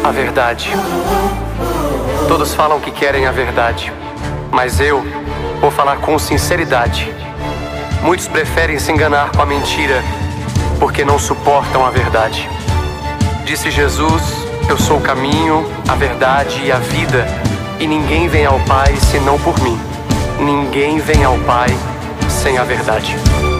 a verdade. Todos falam que querem a verdade, mas eu vou falar com sinceridade. Muitos preferem se enganar com a mentira, porque não suportam a verdade. Disse Jesus: eu sou o caminho, a verdade e a vida, e ninguém vem ao Pai senão por mim. Ninguém vem ao Pai sem a verdade.